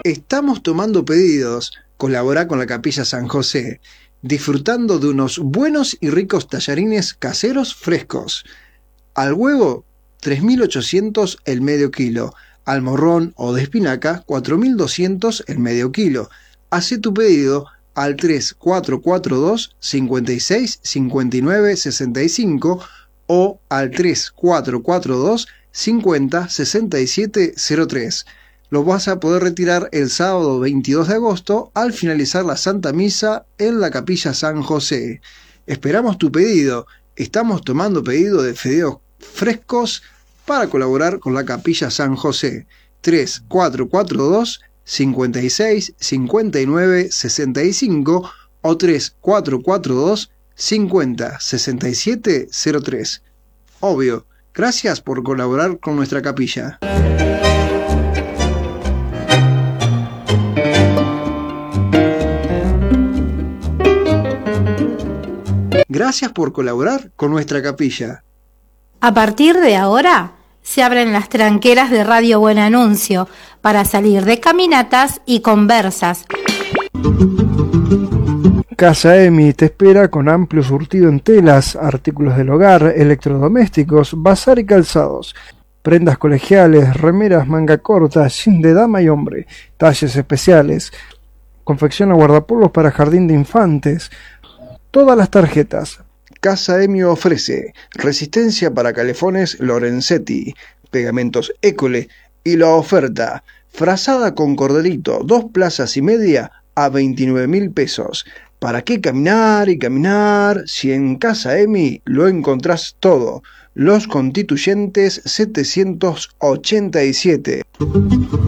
Estamos tomando pedidos. Colabora con la Capilla San José, disfrutando de unos buenos y ricos tallarines caseros frescos. Al huevo, 3.800 el medio kilo. Al morrón o de espinaca, 4.200 el medio kilo. Hacé tu pedido al 3442 56 59 65 o al 3442 50 67 03. Lo vas a poder retirar el sábado 22 de agosto al finalizar la Santa Misa en la Capilla San José. Esperamos tu pedido. Estamos tomando pedido de fideos frescos para colaborar con la Capilla San José. 3442 56 59 65 o 3442 50 67 03. Obvio, gracias por colaborar con nuestra capilla. Gracias por colaborar con nuestra capilla. A partir de ahora, se abren las tranqueras de Radio Buen Anuncio para salir de caminatas y conversas. Casa Emi te espera con amplio surtido en telas, artículos del hogar, electrodomésticos, bazar y calzados. Prendas colegiales, remeras manga corta, jeans de dama y hombre, talles especiales. Confecciona guardapolvos para jardín de infantes. Todas las tarjetas. Casa Emi ofrece resistencia para calefones Lorenzetti, pegamentos École y la oferta frazada con corderito 2 plazas y media a 29.000 pesos. ¿Para qué caminar y caminar si en Casa Emi lo encontrás todo? Los Constituyentes 787.